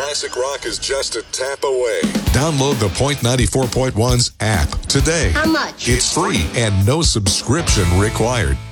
Classic rock is just a tap away. Download the Point 94.1's app today. How much? It's free and no subscription required.